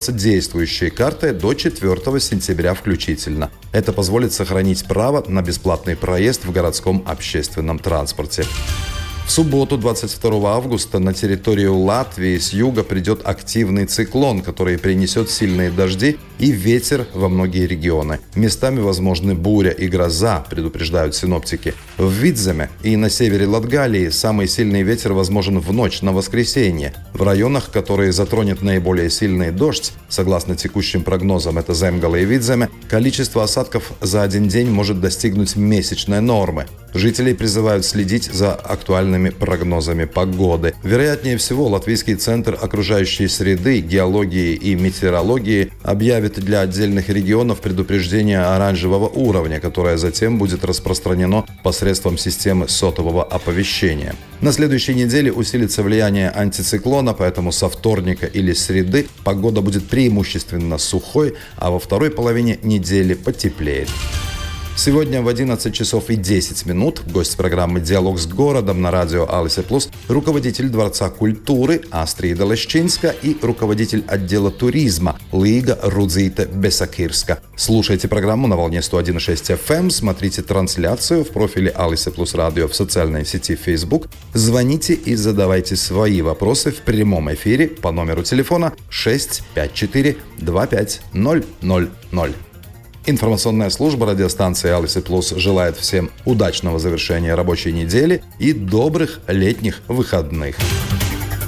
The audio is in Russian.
остается действующей картой до 4 сентября включительно. Это позволит сохранить право на бесплатный проезд в городском общественном транспорте. В субботу, 22 августа, на территорию Латвии с юга придет активный циклон, который принесет сильные дожди и ветер во многие регионы. Местами возможны буря и гроза, предупреждают синоптики. В Видземе и на севере Латгалии самый сильный ветер возможен в ночь на воскресенье. В районах, которые затронет наиболее сильный дождь, согласно текущим прогнозам, это Земгала и Видземе, количество осадков за один день может достигнуть месячной нормы. Жителей призывают следить за актуальными прогнозами погоды. Вероятнее всего, Латвийский центр окружающей среды, геологии и метеорологии объявит для отдельных регионов предупреждение оранжевого уровня, которое затем будет распространено посредством системы сотового оповещения. На следующей неделе усилится влияние антициклона, поэтому со вторника или среды погода будет преимущественно сухой, а во второй половине недели потеплеет. Сегодня в 11 часов и 10 минут гость программы «Диалог с городом» на радио Алисе Плюс, руководитель Дворца культуры Астрида Лещинска и руководитель отдела туризма Лига Рудзите Бесакирска. Слушайте программу на волне 101,6 FM, смотрите трансляцию в профиле Алисе Плюс Радио в социальной сети Facebook, звоните и задавайте свои вопросы в прямом эфире по номеру телефона 654 25000. Информационная служба радиостанции Алисе Плюс желает всем удачного завершения рабочей недели и добрых летних выходных.